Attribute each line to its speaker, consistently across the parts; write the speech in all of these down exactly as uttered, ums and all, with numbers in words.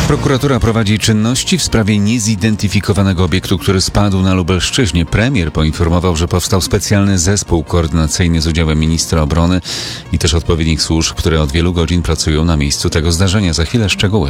Speaker 1: Prokuratura prowadzi czynności w sprawie niezidentyfikowanego obiektu, który spadł na Lubelszczyźnie. Premier poinformował, że powstał specjalny zespół koordynacyjny z udziałem ministra obrony i też odpowiednich służb, które od wielu godzin pracują na miejscu tego zdarzenia. Za chwilę szczegóły.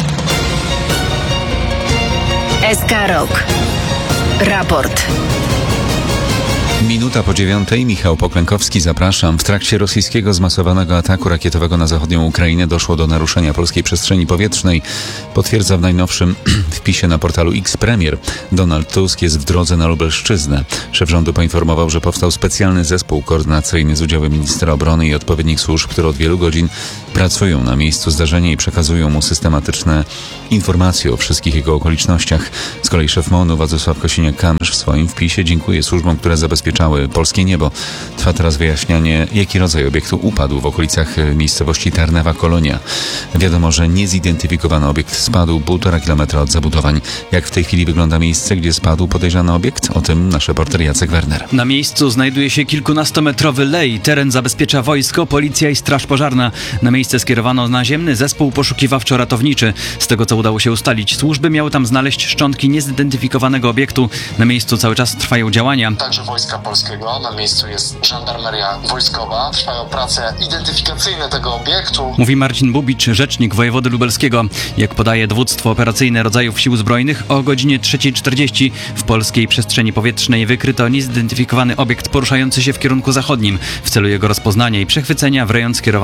Speaker 2: S K Rok. Raport.
Speaker 1: Minuta po dziewiątej. Michał Poklękowski, zapraszam. W trakcie rosyjskiego zmasowanego ataku rakietowego na zachodnią Ukrainę doszło do naruszenia polskiej przestrzeni powietrznej. Potwierdza w najnowszym wpisie na portalu X premier. Donald Tusk jest w drodze na Lubelszczyznę. Szef rządu poinformował, że powstał specjalny zespół koordynacyjny z udziałem ministra obrony i odpowiednich służb, które od wielu godzin pracują na miejscu zdarzenia i przekazują mu systematyczne informacje o wszystkich jego okolicznościach. Z kolei szef M O N-u Władysław Kosiniak-Kamysz w swoim wpisie dziękuje służbom, które zabezpieczały polskie niebo. Trwa teraz wyjaśnianie, jaki rodzaj obiektu upadł w okolicach miejscowości Tarnawa Kolonia. Wiadomo, że niezidentyfikowany obiekt spadł półtora kilometra od zabudowań. Jak w tej chwili wygląda miejsce, gdzie spadł podejrzany obiekt? O tym nasz reporter Jacek Werner.
Speaker 3: Na miejscu znajduje się kilkunastometrowy lej. Teren zabezpiecza wojsko, policja i straż pożarna. Na miejsce skierowano naziemny zespół poszukiwawczo-ratowniczy. Z tego, co udało się ustalić, służby miały tam znaleźć szczątki niezidentyfikowanego obiektu. Na miejscu cały czas trwają działania.
Speaker 4: Także Wojska Polskiego, na miejscu jest żandarmeria wojskowa. Trwają prace identyfikacyjne tego obiektu.
Speaker 3: Mówi Marcin Bubicz, rzecznik wojewody lubelskiego. Jak podaje dowództwo operacyjne rodzajów sił zbrojnych, o godzinie trzeciej czterdzieści w polskiej przestrzeni powietrznej wykryto niezidentyfikowany obiekt poruszający się w kierunku zachodnim. W celu jego rozpoznania i przechwycenia w rejon skierowano